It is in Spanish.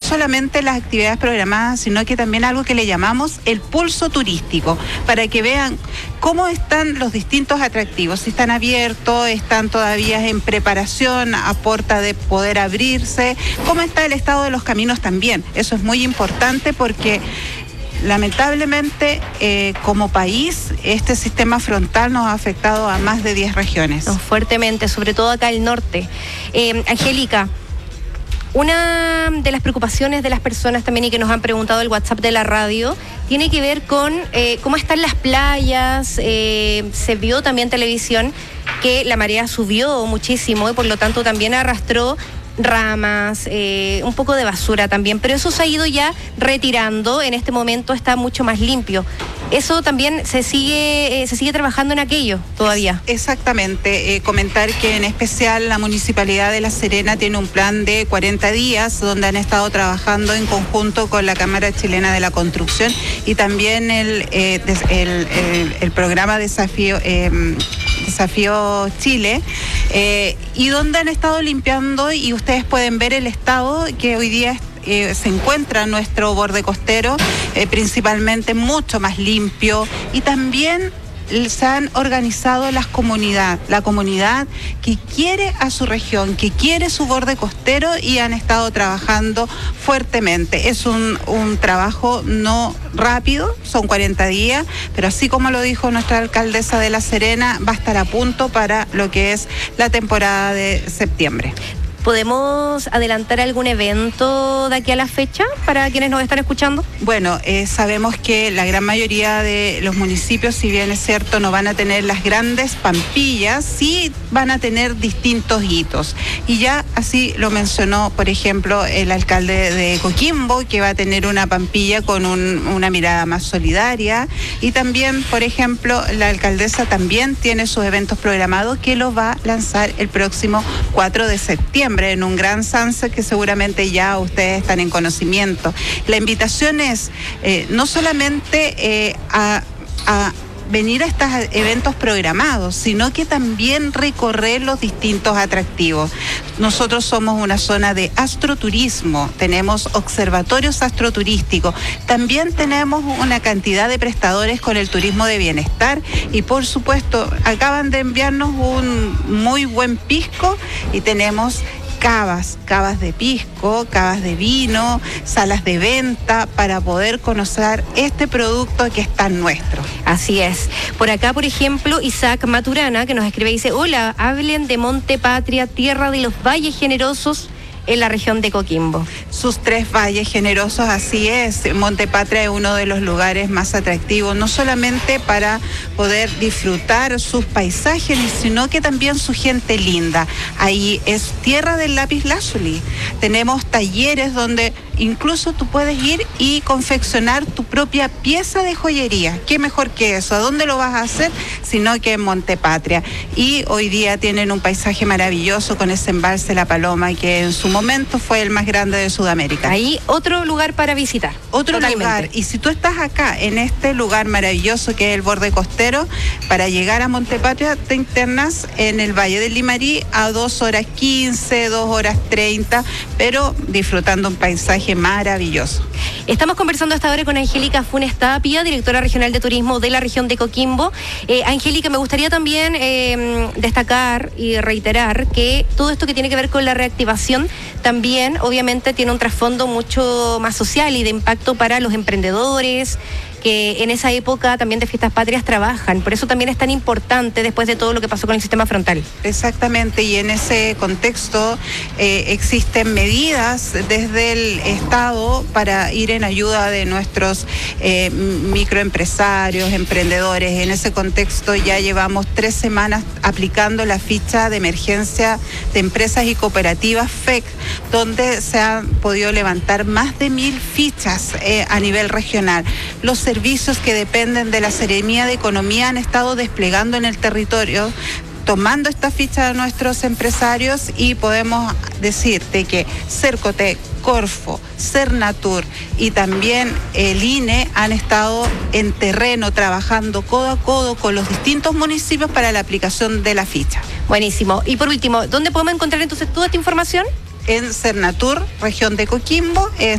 solamente las actividades programadas, sino que también algo que le llamamos el pulso turístico, para que vean cómo están los distintos atractivos, si están abiertos, están todavía en preparación, a puerta de poder abrirse, cómo está el estado de los caminos también. Eso es muy importante porque lamentablemente, como país, este sistema frontal nos ha afectado a más de 10 regiones. No, fuertemente, sobre todo acá al norte. Angélica, una de las preocupaciones de las personas también y que nos han preguntado el WhatsApp de la radio tiene que ver con cómo están las playas. Se vio también en televisión que la marea subió muchísimo y por lo tanto también arrastró ramas, un poco de basura también, pero eso se ha ido ya retirando. En este momento está mucho más limpio. Eso también se sigue trabajando en aquello todavía. Exactamente. Comentar que en especial la Municipalidad de La Serena tiene un plan de 40 días donde han estado trabajando en conjunto con la Cámara Chilena de la Construcción y también el programa Desafío Chile, y donde han estado limpiando, y ustedes pueden ver el estado que hoy día se encuentra nuestro borde costero, principalmente mucho más limpio, y también se han organizado la comunidad que quiere a su región, que quiere su borde costero, y han estado trabajando fuertemente. Es un trabajo no rápido, son 40 días, pero así como lo dijo nuestra alcaldesa de La Serena, va a estar a punto para lo que es la temporada de septiembre. ¿Podemos adelantar algún evento de aquí a la fecha para quienes nos están escuchando? Bueno, sabemos que la gran mayoría de los municipios, si bien es cierto, no van a tener las grandes pampillas, sí van a tener distintos hitos. Y ya así lo mencionó, por ejemplo, el alcalde de Coquimbo, que va a tener una pampilla con una mirada más solidaria. Y también, por ejemplo, la alcaldesa también tiene sus eventos programados que los va a lanzar el próximo 4 de septiembre. En un gran sunset que seguramente ya ustedes están en conocimiento. La invitación es no solamente a venir a estos eventos programados, sino que también recorrer los distintos atractivos. Nosotros somos una zona de astroturismo, tenemos observatorios astroturísticos, también tenemos una cantidad de prestadores con el turismo de bienestar y por supuesto acaban de enviarnos un muy buen pisco y tenemos cavas de pisco, cavas de vino, salas de venta para poder conocer este producto que es tan nuestro. Así es. Por acá, por ejemplo, Isaac Maturana, que nos escribe y dice: hola, hablen de Monte Patria, tierra de los valles generosos en la región de Coquimbo. Sus 3 valles generosos, así es. Monte Patria es uno de los lugares más atractivos, no solamente para poder disfrutar sus paisajes, sino que también su gente linda. Ahí es tierra del lapislázuli. Tenemos talleres donde incluso tú puedes ir y confeccionar tu propia pieza de joyería. ¿Qué mejor que eso? ¿A dónde lo vas a hacer? Sino que en Monte Patria. Y hoy día tienen un paisaje maravilloso con ese embalse La Paloma, que en su momento fue el más grande de Sudamérica. Ahí otro lugar para visitar. Otro lugar. Y si tú estás acá, en este lugar maravilloso que es el borde costero, para llegar a Monte Patria te internas en el Valle del Limarí a 2 horas 15, 2 horas 30, pero disfrutando un paisaje maravilloso. Estamos conversando hasta ahora con Angélica Funes Tapia, directora regional de turismo de la región de Coquimbo. Angélica, me gustaría también destacar y reiterar que todo esto que tiene que ver con la reactivación también obviamente tiene un trasfondo mucho más social y de impacto para los emprendedores que en esa época también de Fiestas Patrias trabajan. Por eso también es tan importante después de todo lo que pasó con el sistema frontal. Exactamente, y en ese contexto existen medidas desde el Estado para ir en ayuda de nuestros microempresarios, emprendedores. En ese contexto ya llevamos 3 semanas aplicando la ficha de emergencia de empresas y cooperativas FEC, donde se han podido levantar más de 1.000 fichas a nivel regional. Los servicios que dependen de la Seremía de Economía han estado desplegando en el territorio, tomando esta ficha de nuestros empresarios, y podemos decirte que Cercotec, Corfo, Cernatur y también el INE han estado en terreno trabajando codo a codo con los distintos municipios para la aplicación de la ficha. Buenísimo. Y por último, ¿dónde podemos encontrar entonces toda esta información? En Cernatur, región de Coquimbo,